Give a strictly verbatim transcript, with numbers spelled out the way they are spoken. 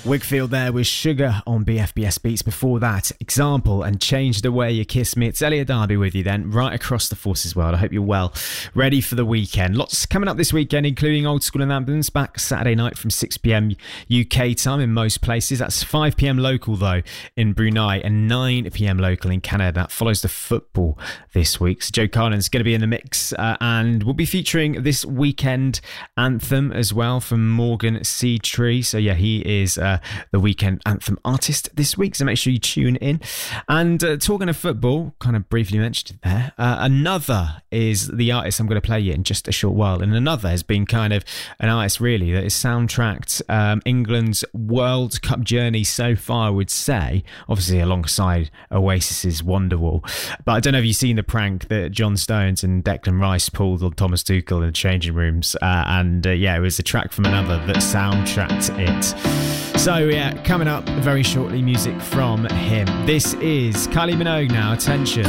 Wigfield there with Sugar on B F B S Beats. Before that, Example and Change the Way You Kiss Me. It's Elliot Darby with you then, right across the Forces world. I hope you're well, ready for the weekend. Lots coming up this weekend, including Old School and Anthems back Saturday night from six p.m. U K time in most places. That's five p.m. local though in Brunei and nine p.m. local in Canada. That follows the football this week. So Joe Carlin's going to be in the mix uh, and we'll be featuring this weekend anthem as well from Morgan Seedtree. So yeah, he is uh, the weekend anthem artist this week, so make sure you tune in. And uh, talking of football, kind of briefly mentioned it there, uh, another is the artist I'm going to play you in just a short while, and another has been kind of an artist really that has soundtracked um, England's World Cup journey so far, I would say, obviously alongside Oasis's Wonderwall. But I don't know if you've seen the prank that John Stones and Declan Rice pulled on Thomas Tuchel in the changing rooms, uh, and uh, yeah, it was a track from another that soundtracked it. So yeah, coming up very shortly, music from him. This is Kylie Minogue now, attention.